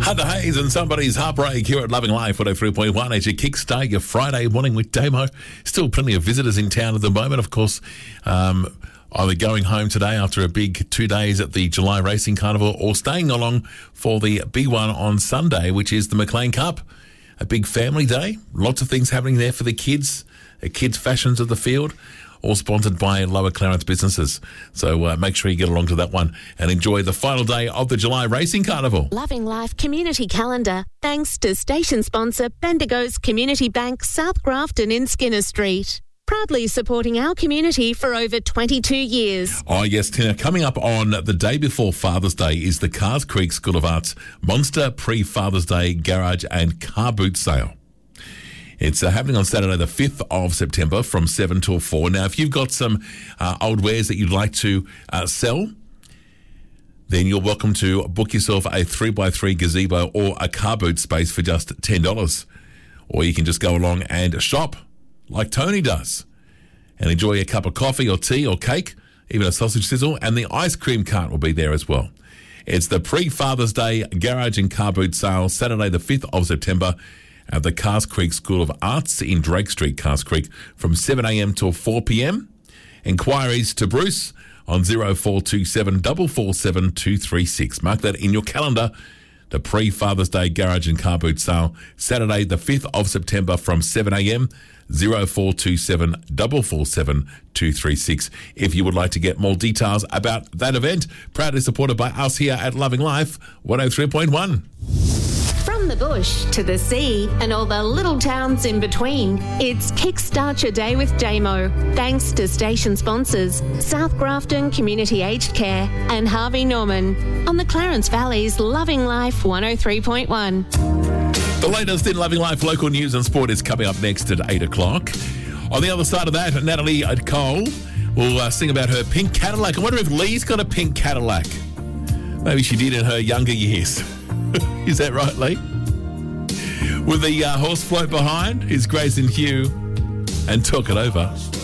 Hunter Hayes and Somebody's Heartbreak here at Loving Life 103.1 as you kickstart your Friday morning with Damo. Still plenty of visitors in town at the moment. Of course, either going home today after a big 2 days at the July Racing Carnival or staying along for the big one on Sunday, which is the McLean Cup. A big family day. Lots of things happening there for the kids fashions of the field. All sponsored by Lower Clarence businesses. So make sure you get along to that one and enjoy the final day of the July Racing Carnival. Loving Life Community Calendar, thanks to station sponsor Bendigo's Community Bank, South Grafton in Skinner Street. Proudly supporting our community for over 22 years. Oh, yes, Tina. Coming up on the day before Father's Day is the Cars Creek School of Arts Monster Pre-Father's Day Garage and Car Boot Sale. It's happening on Saturday, the 5th of September from 7 till 4. Now, if you've got some old wares that you'd like to sell, then you're welcome to book yourself a 3x3 gazebo or a car boot space for just $10. Or you can just go along and shop like Tony does and enjoy a cup of coffee or tea or cake, even a sausage sizzle, and the ice cream cart will be there as well. It's the Pre-Father's Day Garage and Car Boot Sale, Saturday, the 5th of September, at the Cars Creek School of Arts in Drake Street, Cars Creek, from 7am till 4pm. Enquiries to Bruce on 0427 447 236. Mark that in your calendar. The Pre-Father's Day Garage and Car Boot Sale, Saturday the 5th of September from 7am, 0427 447 236. If you would like to get more details about that event, proudly supported by us here at Loving Life 103.1. From the bush to the sea and all the little towns in between, it's Kickstart Your Day with Damo. Thanks to station sponsors South Grafton Community Aged Care and Harvey Norman on the Clarence Valley's Loving Life 103.1. The latest in Loving Life local news and sport is coming up next at 8 o'clock. On the other side of that, Natalie Cole will sing about her pink Cadillac. I wonder if Lee's got a pink Cadillac. Maybe she did in her younger years. Is that right, Lee? With the horse float behind is Grayson Hugh and Talk It Over.